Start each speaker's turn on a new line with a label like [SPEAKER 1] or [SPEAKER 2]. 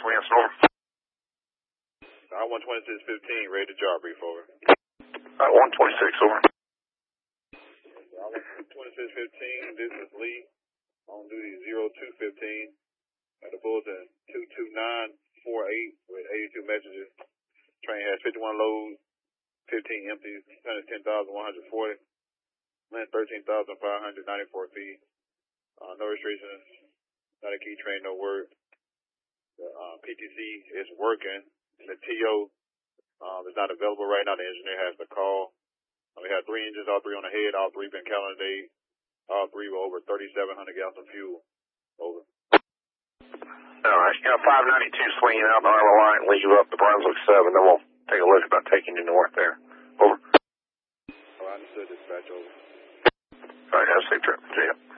[SPEAKER 1] Winston, over.
[SPEAKER 2] 12615, ready to job brief, over.
[SPEAKER 1] 126, over.
[SPEAKER 2] 12615, this is Lee, on duty 0215, at the bulletin 22948 with 82 messages. Train has 51 loads, 15 empties, 10,140, length 13,594 feet. No restrictions, not a key train, no word. The PTC is working, and the TO is not available right now. The engineer has to call. We had 3 engines, all 3 on the head, all 3 been calendar day, all 3 were over 3,700 gallons of fuel. Over.
[SPEAKER 1] All right, 592 swinging out the Iowa line, leave you up to Brunswick 7, then we'll take a look about taking you north there. Over.
[SPEAKER 2] All right, understood, dispatch, over.
[SPEAKER 1] All right, have a safe trip. See ya.